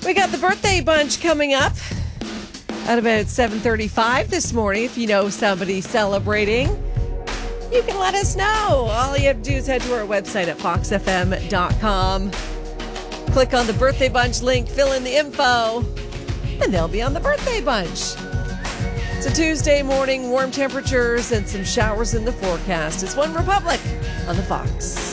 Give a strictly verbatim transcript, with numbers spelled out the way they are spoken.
We got the birthday bunch coming up at about seven thirty-five this morning. If you know somebody celebrating, you can let us know. All you have to do is head to our website at fox f m dot com. Click on the birthday bunch link, fill in the info, and they'll be on the birthday bunch. It's a Tuesday morning, warm temperatures and some showers in the forecast. It's One Republic on the Fox.